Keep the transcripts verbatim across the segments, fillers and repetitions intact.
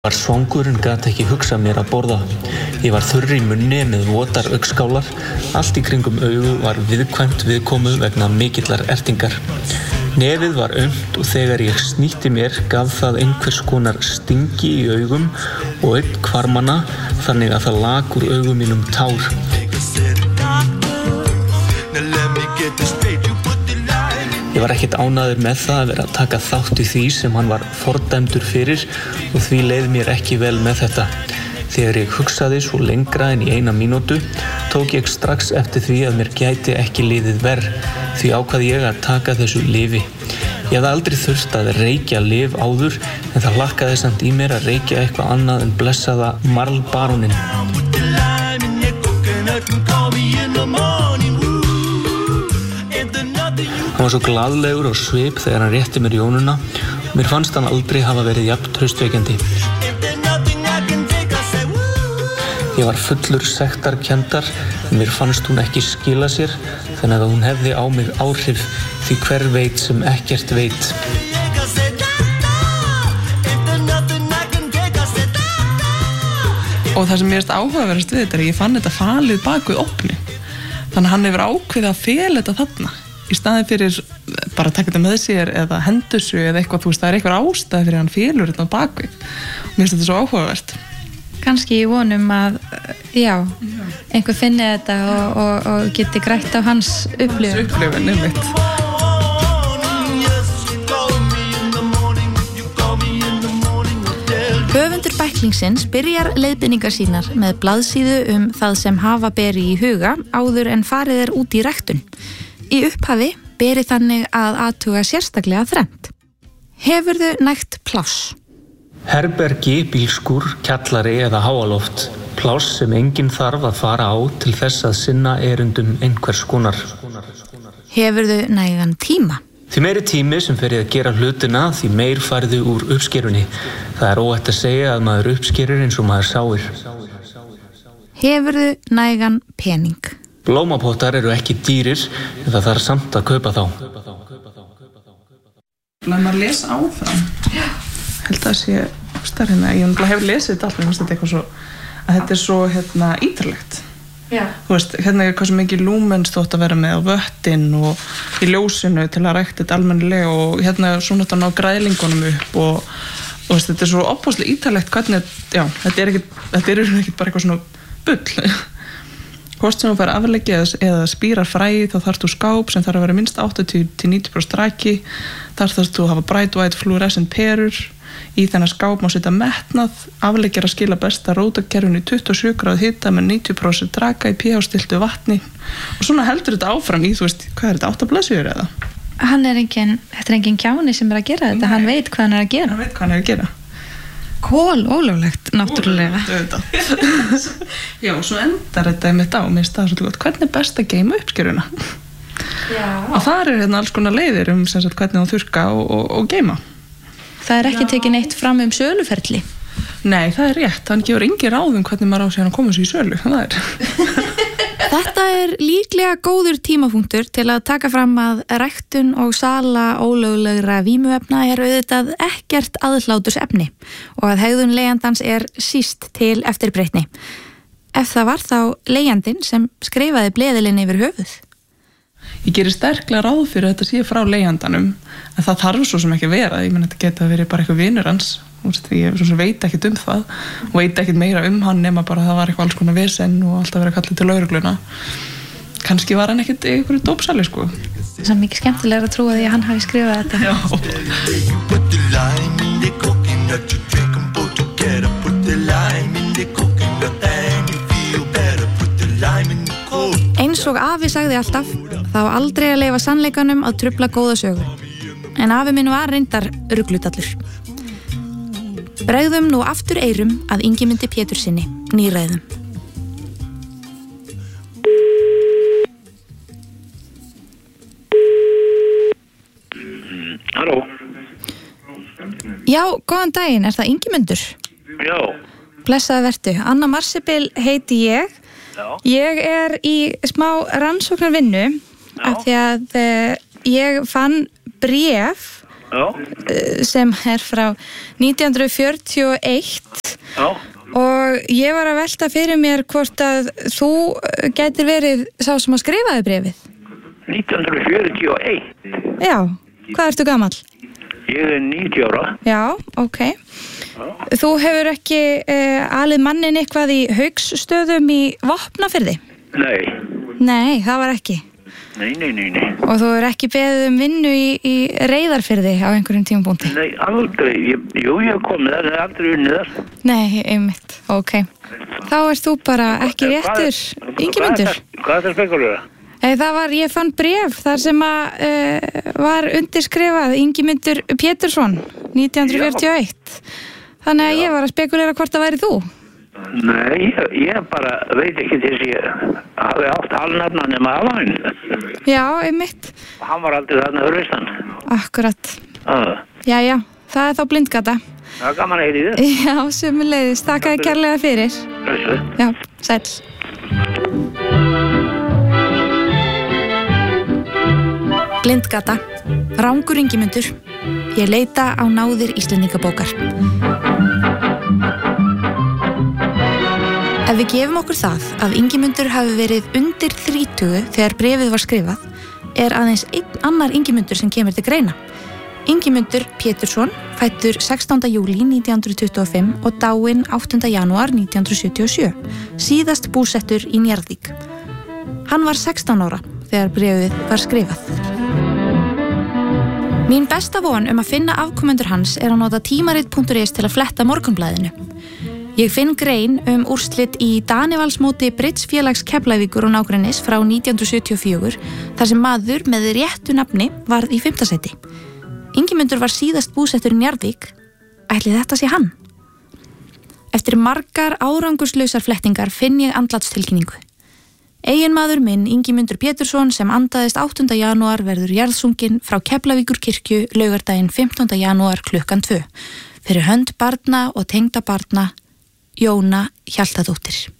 Var svangur en gat ekki hugsað mér að borða. Ég var þurr í munni með votar augnskálar. Allt í kringum augu var viðkvæmt viðkomu vegna mikillar ertingar. Nefið var aumt og þegar ég snýtti mér gaf það einhvers konar stingi í augum og einn hvarmana þannig að það lak úr augum mínum tár. Ég var ekkert ánægður með það að vera að taka þátt í því sem hann var fordæmdur fyrir og því leið mér ekki vel með þetta. Þegar ég hugsaði svo lengra en í eina mínútu tók ég strax eftir því að mér gæti ekki liðið verr, því ákvað ég að taka þessu lyfi. Ég hafði aldrei þurft að reykja lyf áður en það hlakkaði samt í mér að reykja eitthvað annað en blessaða Marlbaroninn. Hann var svo glaðlegur og svip þegar hann rétti mér jónuna og mér fannst hann aldrei hafa verið jafn traustvekjandi. Ég var fullur sektarkenndar en mér fannst hún ekki skila sér þannig að hún hefði á mig áhrif því hver veit sem ekkert veit. Og það sem mér erst áhugaverðast við þetta er að ég fann þetta falið bak við opni. Þannig að hann hefur ákveðið að fela þetta þarna. Í staðin fyrir bara að taka þetta með sér eða hendusu eða eitthvað, þú veist, það er eitthvað ástæð fyrir hann félur þetta á bakvið. Mér finnst þetta svo áhugavert. Kannski í vonum að, já, einhver finni þetta og, og, og geti grætt á hans upplifun. Hans upplifun, nefnitt. Höfundur bæklingsins byrjar leiðbeiningar sínar með blaðsíðu um það sem hafa beri í huga áður en farið er út í ræktun. Í upphafi beri þannig að athuga sérstaklega þrennt. Hefurðu nægt pláss? Herbergi, bílskúr, kjallari eða háaloft. Pláss sem enginn þarf að fara á til þess að sinna erindum einhvers konar. Hefurðu nægan tíma? Því meiri tími sem fer ég að gera hlutina, því meir færðu úr uppskerunni. Það er óhætt að segja að maður uppskerir eins og maður sáir. Hefurðu nægan pening? Blómapottar eru ekki dýrir en það þarf samt að kaupa þá. Læg maður lesa áfram. Já. Held að sé starfina. Ég hef lesið þetta alltaf, þetta er eitthvað svo, að þetta er svo hérna, ítarlegt. Já. Þú veist, hérna er hvað svo mikið lúmens þótt að vera með á vöttin og í ljósinu til að rækta þetta almennilega og hérna svona þetta ná græðlingunum upp og, og veist, þetta er svo opaslega ítarlegt hvernig, já, þetta er ekkit, þetta er ekkit bara eitthvað svona bull. Hvort sem þú fær afleggi eða spírar fræði þá þarf þú skáp sem þarf að vera minnst áttatíu til níutíu prósent raki. Þar þarf þú að hafa bright white fluorescent perur. Í þennan skáp má setja metnað. Afleggjar að skila besta rótakerfinu í tuttugu og sjö gráðu hita með níutíu prósent raka í pH-stilltu vatni. Og svona heldur þetta áfram í, þú veist, hvað er þetta, átta blaðsíður eða? Hann er engin, þetta er engin kjáni sem er að gera þetta, Nei. Hann veit hvað hann er að gera. Hann veit hvað hann er að gera. Kól ólöglegt, náttúrulega. Já, og svo endar þetta einmitt á, mér staðar svolítið gott, hvernig er best að geima uppskeruna? Já. Og þar er hérna alls konar leiðir um sem sagt hvernig þú þurrka og, og, og geima. Það er ekki tekið neitt fram um söluferli? Nei, það er rétt, hann gefur engin ráð um hvernig maður á sig að koma sér í sölu, það er. Þetta er líklega góður tímapunktur til að taka fram að ræktun og sala ólöglegra vímuefna er auðvitað ekkert aðhláturs efni og að hegðun leigjandans er síst til eftirbreytni. Ef það var þá leigjandinn sem skrifaði bleðilinn yfir höfuð. Ég gerir sterklega ráð fyrir að þetta sé frá leigjandanum, en það þarf svo sem ekki að vera. Ég menn þetta geta verið bara eitthvað vinur hans. Ég svo sem veit ekkert um það og veit ekkert meira um hann nema bara að það var eitthvað alls konar vesen og alltaf verið að kalla til lögregluna. Kannski var hann ekkert einhverju dópsali, sko. Það er mikið skemmtilega að trúa því að hann hafi skrifað þetta. Já. Eins og afi sagði alltaf, þá aldrei að leyfa sannleikanum að trufla góða sögu. En afi minn var reyndar ruglutallur. Bregðum nú aftur eyrum að Ingimundi Péturssyni, nýræðum. Mm, halló. Já, góðan daginn, er það Ingimundur? Já. Blessaði vertu, Anna Marsibil heiti ég. Já. Ég er í smá rannsóknarvinnu af því að uh, ég fann bréf Já. sem er frá nítján hundruð fjörutíu og eitt. Já. Og ég var að velta fyrir mér hvort að þú gætir verið sá sem að skrifaði bréfið. nítján hundruð fjörutíu og eitt. Já, hvað ertu gamall? Ég er níutíu ára. Já, ok. Já. Þú hefur ekki uh, alið mannin eitthvað í Haugsstöðum í Vopnafirði? Nei. Nei, það var ekki. Nei, nei, nei, nei. Og þú hefur ekki beðið um vinnu í, í Reyðarfirði á einhverjum tímapunkti? Nei, aldrei. Ég, jú, ég hef komið þar, en aldrei unnið þar. Nei, einmitt, ok. Þá ert þú bara ekki réttur Ingimundur. Hvað er það spekulega? Það var, ég fann bréf þar sem að uh, var undirskrifað Ingimundur Pétursson nítján hundruð fjörutíu og eitt. Þannig að Já. Ég var að spekulera hvort það væri þú. Nei, ég, ég bara veit ekki þess ég hafi átt halnafna nema af hann. Já, einmitt. Hann var aldrei þarna fyrir vestan. Akkurat. Uh. Já, já, það er þá blindgata. Það er gaman að heyra í þér. Já, sömuleiðis. Þakkaði kærlega fyrir. Þessu. Já, sæll. Blindgata, rangur Ingimundur, ég leita á náðir Íslendingabókar. Ef við gefum okkur það að Ingimundur hafi verið undir þrítugu þegar bréfið var skrifað, er aðeins einn annar Ingimundur sem kemur til greina. Ingimundur Pétursson, fæddur sextánda júlí nítján hundruð tuttugu og fimm og dáinn áttunda janúar nítján hundruð sjötíu og sjö, síðast búsettur í Njarðvík. Hann var sextán ára þegar bréfið var skrifað. Mín besta von um að finna afkomendur hans er að nota tímarit punktur is til að fletta Morgunblaðinu. Ég finn grein um úrslit í Danivalsmóti Bridge-félags Keflavíkur og nágrennis frá nítján hundruð sjötíu og fjögur þar sem maður með réttu nafni varð í fimmta sæti. Ingimundur var síðast búsettur í Njarðvík. Ætli þetta sé hann? Eftir margar árangurslausar flettingar finn ég andlátstilkynningu. Eiginmaður minn, Ingimundur Pétursson, sem andaðist áttunda janúar verður jarðsunginn frá Keflavíkurkirkju laugardaginn fimmtánda janúar klukkan tvö. Fyrir hönd barna og tengda barna, Jóna Hjaltadóttir.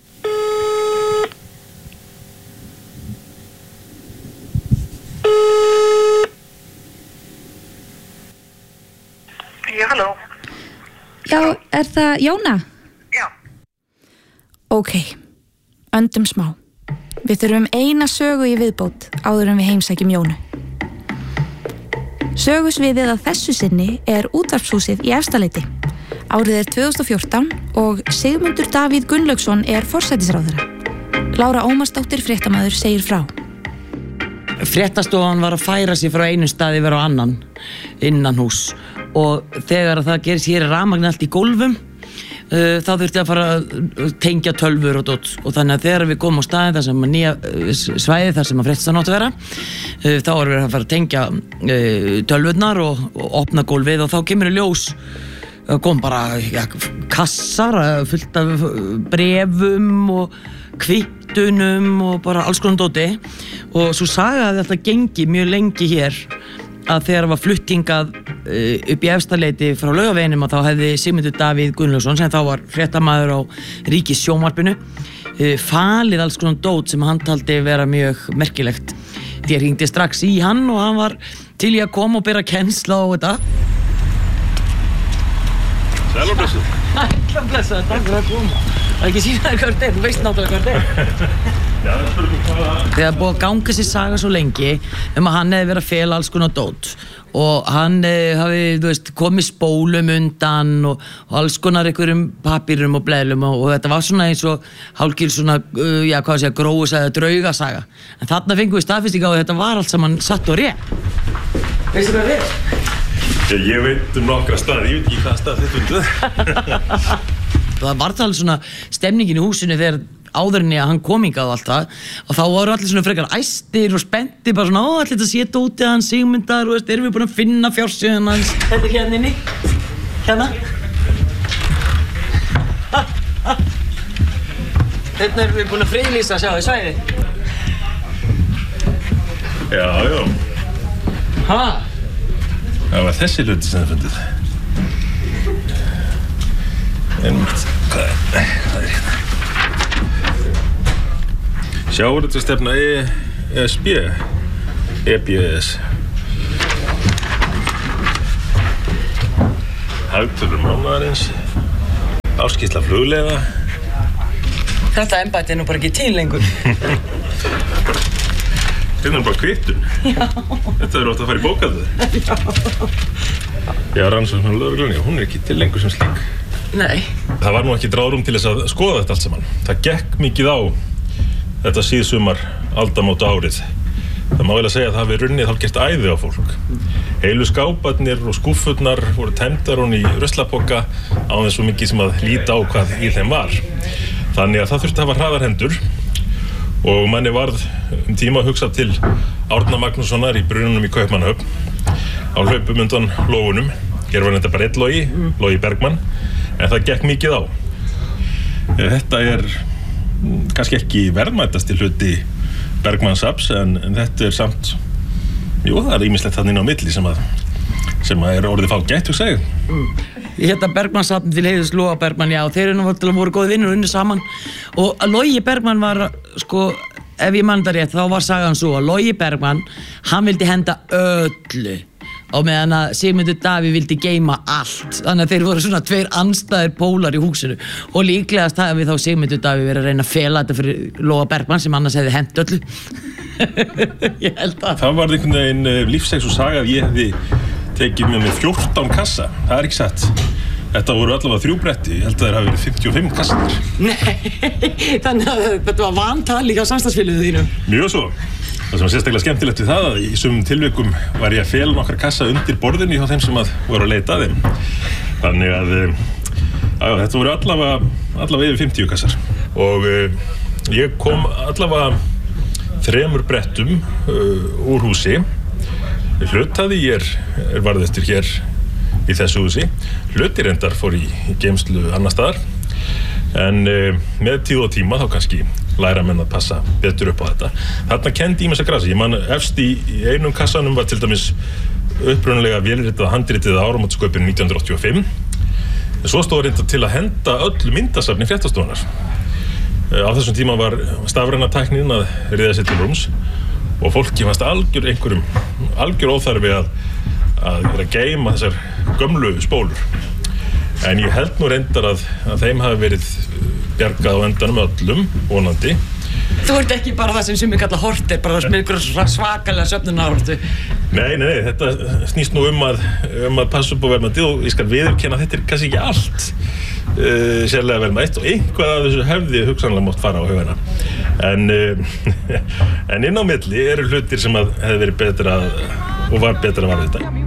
Já, halló. Já, er það Jóna? Já. Ok, öndum smá. Við þurfum eina sögu í viðbót áður en við heimsækjum Jónu. Sögusviðið að þessu sinni er útvarpshúsið í Efstaleiti. Árið er tvö þúsund og fjórtán og Sigmundur Davíð Gunnlaugsson er forsætisráðherra. Lára Ómarsdóttir fréttamaður segir frá. Fréttastofan var að færa sig frá einu staði vera á annan innan hús og þegar það gerist hér rafmagn allt í gólfum Uh, þá þurfti að fara að tengja tölvur og dót og þannig að þegar við komum á staðin þar sem að nýja uh, svæði þar sem að fréttastan átti að vera uh, þá erum við að fara að tengja uh, tölvurnar og, og opna gólfið og þá kemur í ljós uh, kom bara ja, kassar uh, fullt af brefum og kvittunum og bara alls konar dóti og svo saga að þetta gengi mjög lengi hér að þegar var fluttingað uh, upp í Efstaleiti frá Laugaveginum að þá hefði Sigmundur Davíð Gunnlaugsson sem þá var fréttamaður á Ríkissjónvarpinu uh, falið alls konar dót sem hann taldi vera mjög merkilegt. Ég hringdi strax í hann og hann var til í að koma og bera kennsla á þetta. Sæl og blessuð. Sæl og blessuð, takk fyrir að koma. Það er ekki síðan hvað þetta er, þú veist náttúrulega hvað þetta er. Já, það spurning hvað það... Þegar búið að ganga sér saga svo lengi um að hann hefði verið að fela alls konar dót og hann eh, hafi, þú veist, komið spólum undan og, og alls konar einhverjum papírum og bleðlum og, og þetta var svona eins og hálfgjör svona, uh, já, hvað sé að gróusaga draugasaga. En þarna fengum við staðfesting á að þetta var allt saman satt og rétt. Veistu hvað það er? Já, ég veit um nokkra staði, ég veit ekki hvað stað þetta undir. Það var það alveg svona stemningin í húsinu þegar áðurinni að hann kom hingað og allt það og þá voru allir svona frekar æstir og spenntir bara svona, ó, allir þetta sé dótið hans Sigmundar og veist, erum við búin að finna fjársjóðan hans. Þetta er hérna inni. Hérna. Ha, ha. Þetta erum við búin að friðlýsa, sjáu, svæði. Já, já. Ha? Það var þessi hluti sem það fundið. Einmitt, hvað er, hvað er hérna? Sjávarútvegsstefna E S B, E B S. Hagtölur mánaðarins, áskýrsla flugleiða. Þetta embætti er nú bara ekki til lengur. Þetta er bara kvittun. Já. Þetta er ótt að fara í bókaldið. Já. Já, rannsóknar lögreglunni, hún er ekki til lengur sem slík. Nei. Það var nú ekki ráðrúm til þess að skoða þetta allt saman. Það gekk mikið á þetta síðsumar aldamóta árið. Það má vel að segja að það hafi runnið hálfgert æði á fólk. Heilu skáparnir og skúffurnar voru tæmdar hún í ruslapoka á þess svo mikið sem að líta á hvað í þeim var. Þannig að það þurfti að hafa hraðar hendur og manni varð um tíma að hugsa til Árna Magnússonar í brununum í Kaupmannahöfn á hlaupum undan lófunum. Hér var þetta bara einn Logi, Logi Bergmann, en það gekk mikið á. Þetta er kannski ekki verðmætasti hluti Bergmannsafns, en, en þetta er samt, jú, það er ýmislegt þarna inn á milli sem að, sem að er orðið fágætt, hugsa ég. Mm. Hérna Bergmannsafn til heiðurs Loga Bergmann, já, þeir eru nú voru góði vinnur og unni saman. Og Logi Bergmann var, sko, ef ég mann það rétt, þá var sagan svo að Logi Bergmann, hann vildi henda öllu. Og meðan að Sigmundur Davíð vildi geyma allt. Þannig að þeir voru svona tveir andstæðir pólar í húsinu. Og líklegast hafi þá Sigmundur Davíð verið að reyna að fela þetta fyrir Loga Bergmann sem annars hefði hent öllu. Ég held að. Það var einhvern veginn lífsegs og saga að ég hefði tekið með mig fjórtán kassa. Það er ekki satt. Þetta voru allavega þrjú bretti. Ég held að þeir hafi verið fimmtíu og fimm kassar. Nei, þannig að þetta var vantal líka á samstagsfélögu þínu. Mjög svo. Það sem var sérstaklega skemmtilegt við það að í sumum tilvikum var ég að fela nokkra kassa undir borðinu hjá þeim sem að voru að leita að þeim. Þannig að já, þetta voru allavega, allavega yfir fimmtíu kassar. Og uh, ég kom allavega þremur brettum uh, úr húsi. Hlutaði ég er, er varðistur hér í þessu húsi. Hluti reyndar fór í, í geymslu annar staðar. En uh, með tíð og tíma þá kannski læra menn að passa betur upp á þetta. Þarna kenndi ýmissa grasa. Ég man efst í, í einum kassanum var til dæmis upprunalega vélritað handritið áramótasköpinu nítján hundruð áttatíu og fimm. En svo stóð reynda til að henda öllu myndasafni fréttastofunnar. Á þessum tíma var stafræna tæknin að riða sér til rúms og fólki fannst algjör einhverjum algjör óþarfi að að vera að geyma þessar gömlu spólur. En ég held nú reyndar að, að þeim hafi verið bjargað á endanum öllum, vonandi. Þú ert ekki bara það sem sumir kalla horter, bara það sem er einhverja svakalega söfnunarhortu. Nei, nei, nei, þetta snýst nú um að, um að passa upp á verðmætið og ég skal viðurkenna að þetta er kannski ekki allt uh, sérlega verðmætt og einhvað af þessu hefði hugsanlega mátt fara á haugana. En, uh, en inn á milli eru hlutir sem að hefði verið betra að, og var betra að varða þetta.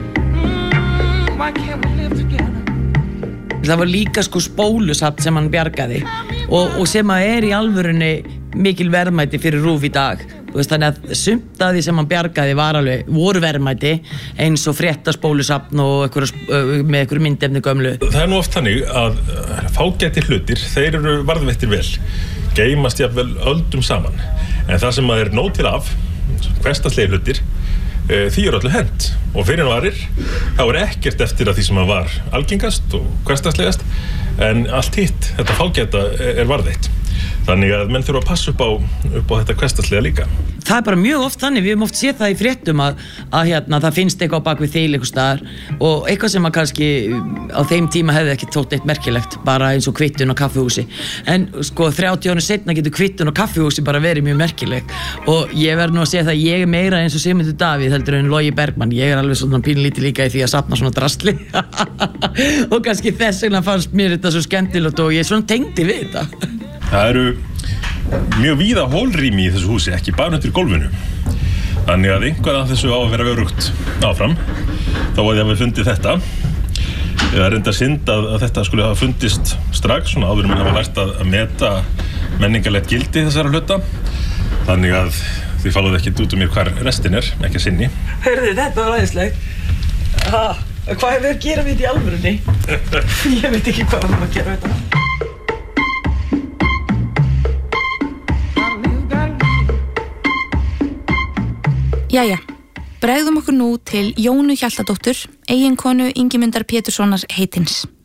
Það var líka sko spólusafn sem hann bjargaði og, og sem að er í alvörunni mikil verðmæti fyrir RÚV í dag. Þú veist, þannig að sumt af því sem hann bjargaði var alveg, voru verðmæti eins og fréttaspólusafn og einhverja, með einhverju myndefni gömlu. Það er nú oft þannig að fágætir hlutir, þeir eru varðveittir vel, geymast jafnvel öldum saman. En það sem að er nóg til af, hversdagslegir hlutir, því er öllu hent og fyrir varir þá er ekkert eftir að því sem að var algengast og hversdagslegast en allt hitt, þetta fágæta er varðveitt. Þannig að menn þurfa að passa upp á, upp á þetta hversdagslega líka. Það er bara mjög oft þannig, við höfum oft séð það í fréttum að, að hérna, það finnst eitthvað á bak við þil einhvers staðar og eitthvað sem að kannski á þeim tíma hefði ekki þótt eitt merkilegt, bara eins og kvittun á kaffihúsi. En sko þrjátíu árum seinna getur kvittun á kaffihúsi bara verið mjög merkileg og ég verð nú að segja það, ég er meira eins og Sigmundur Davíð heldur en Logi Bergmann, ég er alveg svona pínlítið líka í því að safna svona drasli og kannski þess vegna fannst mér þetta svo skemmtilegt og ég svona tengdi við þetta. Það eru mjög víða hólrými í þessu húsi, ekki bara undir gólfinu. Þannig að einhvað af þessu á að vera örugt áfram, þá að ég hafi fundið þetta. Það er enda synd að, að þetta skulle hafa fundist strax, svona áður en mann hafa lært að, að meta menningarlegt gildi þessara hluta. Þannig að þið fáið ekki út um mér hvar restin er, ekki að sinni. Hörðu, þetta var aðeinslegt. Ah, hvað hefur við að gera við þetta í alvörunni? Ég veit ekki hvað við erum að gera við þetta. Jæja, bregðum okkur nú til Jónu Hjaltadóttur, eiginkonu Ingimundar Péturssonar heitins.